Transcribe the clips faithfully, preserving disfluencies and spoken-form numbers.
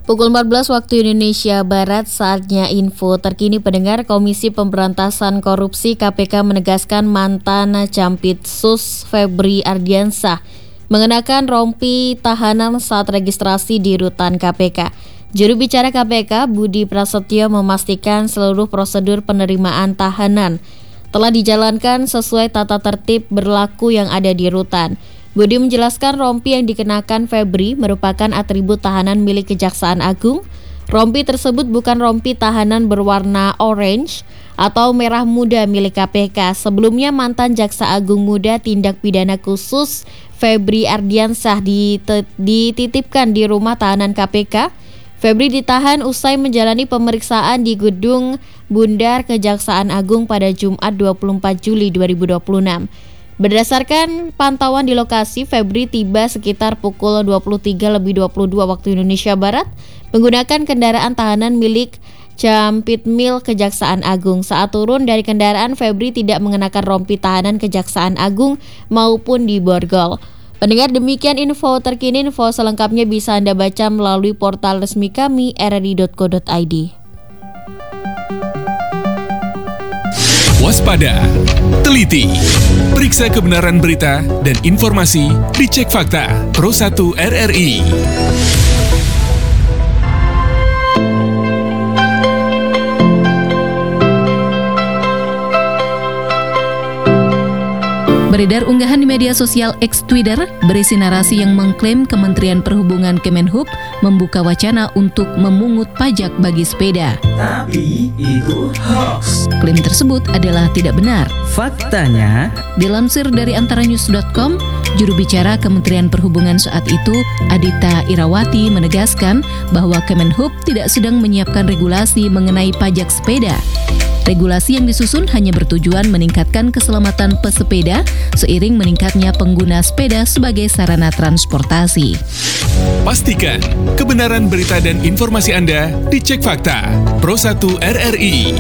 Pukul empat belas waktu Indonesia Barat, saatnya info terkini pendengar. Komisi Pemberantasan Korupsi K P K menegaskan mantan Jampitsus Febri Ardiansah mengenakan rompi tahanan saat registrasi di rutan K P K. Juru bicara K P K, Budi Prasetyo, memastikan seluruh prosedur penerimaan tahanan telah dijalankan sesuai tata tertib berlaku yang ada di rutan. Budi menjelaskan rompi yang dikenakan Febri merupakan atribut tahanan milik Kejaksaan Agung. Rompi tersebut bukan rompi tahanan berwarna orange atau merah muda milik K P K. Sebelumnya mantan Jaksa Agung Muda Tindak Pidana Khusus Febri Ardiansah dititipkan di rumah tahanan K P K. Febri ditahan usai menjalani pemeriksaan di Gedung Bundar Kejaksaan Agung pada Jumat dua puluh empat Juli dua ribu dua puluh enam. Berdasarkan pantauan di lokasi, Febri tiba sekitar pukul dua puluh tiga lebih dua puluh dua waktu Indonesia Barat menggunakan kendaraan tahanan milik Jampitmil Kejaksaan Agung. Saat turun dari kendaraan, Febri tidak mengenakan rompi tahanan Kejaksaan Agung maupun di borgol. Pendengar, demikian info terkini. Info selengkapnya bisa Anda baca melalui portal resmi kami r r i dot co dot i d. Waspada, teliti, periksa kebenaran berita dan informasi, dicek fakta. Pro satu R R I. Beredar unggahan di media sosial X Twitter berisi narasi yang mengklaim Kementerian Perhubungan Kemenhub membuka wacana untuk memungut pajak bagi sepeda. Tapi itu hoax. Klaim tersebut adalah tidak benar. Faktanya, dilansir dari antaranews dot com, juru bicara Kementerian Perhubungan saat itu, Adita Irawati, menegaskan bahwa Kemenhub tidak sedang menyiapkan regulasi mengenai pajak sepeda. Regulasi yang disusun hanya bertujuan meningkatkan keselamatan pesepeda seiring meningkatnya pengguna sepeda sebagai sarana transportasi. Pastikan kebenaran berita dan informasi Anda dicek fakta. Pro satu R R I.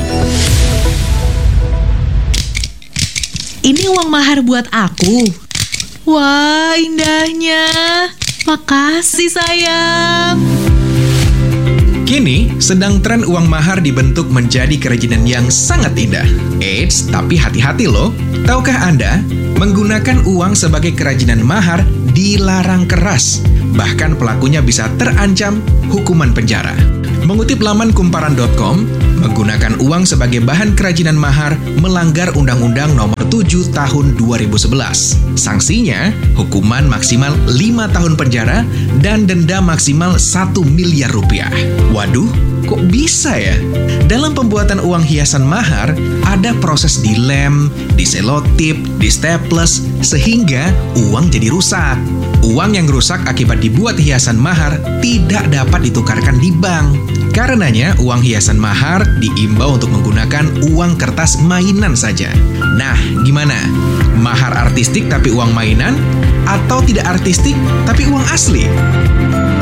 Ini uang mahar buat aku. Wah, indahnya. Makasih sayang. Kini, sedang tren uang mahar dibentuk menjadi kerajinan yang sangat indah. Eits, tapi hati-hati loh. Tahukah Anda, menggunakan uang sebagai kerajinan mahar dilarang keras. Bahkan pelakunya bisa terancam hukuman penjara. Mengutip laman kumparan dot com, menggunakan uang sebagai bahan kerajinan mahar melanggar Undang-Undang Nomor tujuh Tahun dua ribu sebelas. Sanksinya, hukuman maksimal lima tahun penjara dan denda maksimal satu miliar rupiah. Waduh, kok bisa ya? Dalam pembuatan uang hiasan mahar, ada proses dilem, diselotip, distaples, sehingga uang jadi rusak. Uang yang rusak akibat dibuat hiasan mahar tidak dapat ditukarkan di bank. Karenanya, uang hiasan mahar diimbau untuk menggunakan uang kertas mainan saja. Nah, gimana? Mahar artistik tapi uang mainan? Atau tidak artistik tapi uang asli?